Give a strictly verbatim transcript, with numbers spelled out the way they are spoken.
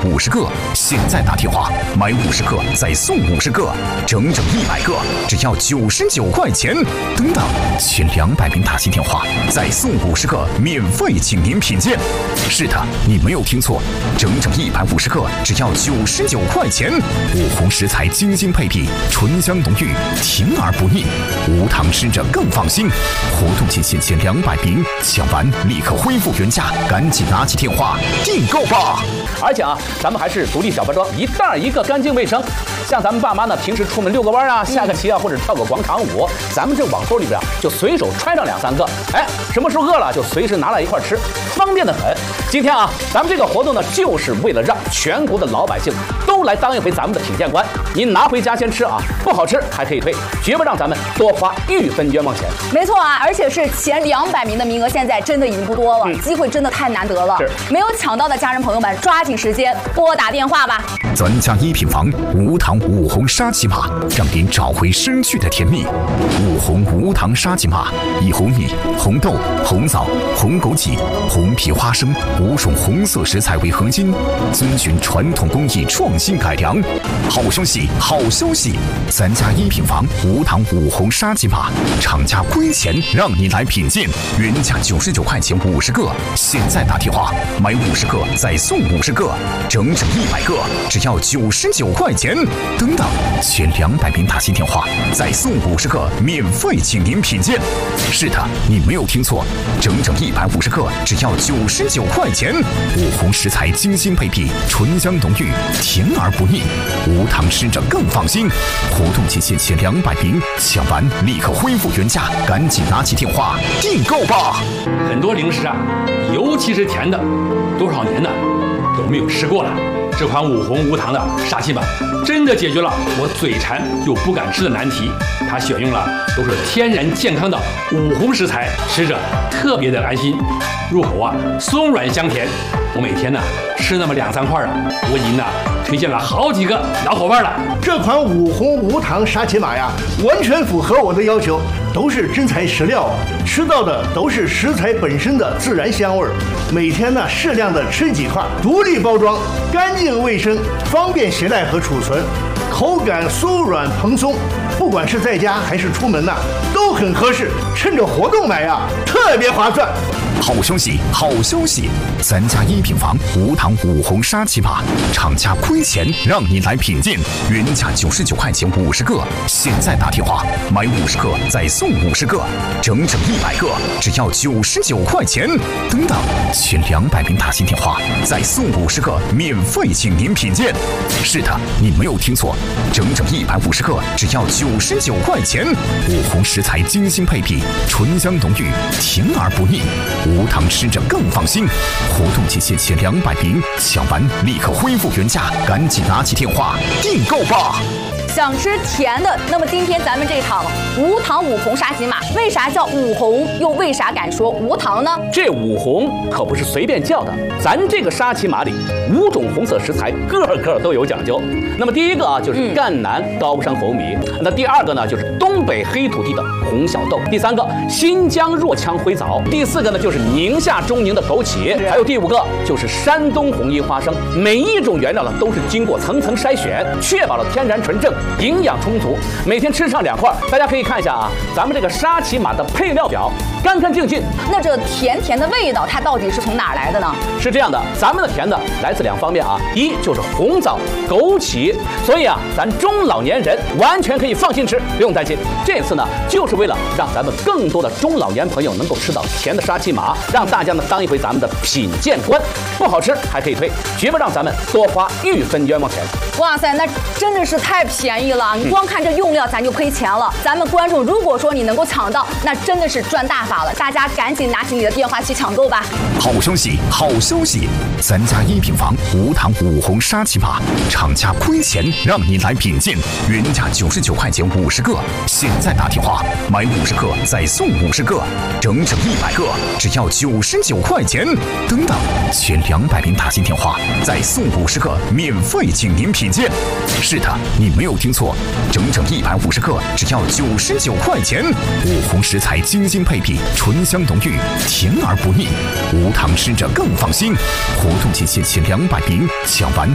五十个，现在打电话买五十个再送五十个，整整一百个，只要九十九块钱。等等，前两百名打进电话再送五十个免费请您品鉴。是的，你没有听错，整整一百五十个，只要九十九块钱。五红食材精心配比，醇香浓郁，甜而不腻，无糖吃着更放心。活动期限前两百名，抢完立刻恢复原价，赶紧拿起电话订购吧！ 而且啊，咱们还是独立小包装，一袋一个，干净卫生。像咱们爸妈呢，平时出门遛个弯啊，下个棋啊，或者跳个广场舞，咱们这网兜里边就随手揣上两三个，哎，什么时候饿了就随时拿来一块吃，方便的很。今天啊，咱们这个活动呢，就是为了让全国的老百姓都来当一回咱们的品鉴官。您拿回家先吃啊，不好吃还可以退，绝不让咱们多花一分冤枉钱。 没错啊，而且是前两百名的名额，现在真的已经不多了，嗯、机会真的太难得了。 是， 没有抢到的家人朋友们，抓紧时间拨打电话吧。 咱家一品房无糖五红沙琪玛，让您找回失去的甜蜜。五红无糖沙琪玛，以红米、红豆、红枣、红枸杞、红皮花生五种红色食材为核心，遵循传统工艺创新改良。好消息，好消息！咱家一品房无糖五红沙琪玛，厂家亏钱让你来品鉴，原价九十九块钱五十个，现在打电话买五十个再送五十个，整整一百个，只要九十九块钱。等等，前两百名打进电话再送五十个免费请您品鉴。是的，你没有听错，整整一百五十个，只要九十九块钱。五红食材精心配比，醇香浓郁，甜而不腻，无糖吃着更放心。活动期限前两百名，抢完立刻恢复原价，赶紧拿起电话订购吧！ 很多零食啊，尤其是甜的，多少年呢都没有吃过了。这款五红无糖的沙琪玛真的解决了我嘴馋又不敢吃的难题。它选用了都是天然健康的五红食材，吃着特别的安心，入口啊松软香甜。我每天呢吃那么两三块啊，我已经呢推荐了好几个老伙伴了。 这款五红无糖沙琪玛呀，完全符合我的要求，都是真材实料，吃到的都是食材本身的自然香味。每天呢适量的吃几块，独立包装，干净卫生，方便携带和储存，口感酥软蓬松，不管是在家还是出门呐、啊，都很合适。趁着活动买呀，特别划算。 好消息，好消息！咱家一品房无糖五红沙琪玛，厂家亏钱让你来品鉴，原价九十九块钱五十个，现在打电话买五十个再送五十个，整整一百个，只要九十九块钱。等等，前两百名打进电话再送五十个免费请您品鉴。是的，你没有听错，整整一百五十个，只要九十九块钱。五红食材精心配比，醇香浓郁，甜而不腻。无糖吃着更放心。活动期限前两百名，抢完立刻恢复原价，赶紧拿起电话订购吧！ 想吃甜的，那么今天咱们这场无糖五红沙琪玛，为啥叫五红，又为啥敢说无糖呢？ 这五红可不是随便叫的，咱这个沙琪玛里五种红色食材，个个都有讲究。那么第一个啊，就是赣南高山红米；嗯、那第二个呢，就是东北黑土地的红小豆；第三个，新疆若羌灰枣；第四个呢，就是宁夏中宁的枸杞；还有第五个就是山东红衣花生。每一种原料呢，都是经过层层筛选，确保了天然纯正，营养充足，每天吃上两块。大家可以看一下啊，咱们这个沙琪玛的配料表，干干净净。 那这甜甜的味道，它到底是从哪来的呢？ 是这样的，咱们的甜的来自两方面啊，一就是红枣、枸杞，所以啊，咱中老年人完全可以放心吃，不用担心。这次呢，就是为了让咱们更多的中老年朋友能够吃到甜的沙琪玛，让大家呢当一回咱们的品鉴官。不好吃还可以退，绝不让咱们多花一分冤枉钱。 哇塞，那真的是太便宜了！你光看这用料，咱就亏钱了。咱们观众如果说你能够抢到，那真的是赚大发了。大家赶紧拿起你的电话去抢购吧！ 好消息，好消息！咱家一品房无糖五红沙琪玛，厂家亏钱让你来品鉴，原价九十九块钱五十个，现在打电话买五十个再送五十个，整整一百个，只要九十九块钱。等等，前两百名打进电话再送五十个免费请您品鉴。是的，你没有听错，整整一百五十个，只要九十九块钱。五红食材精心配比，醇香浓郁，甜而不腻，无糖吃着更放心。活动期限前两百名，抢完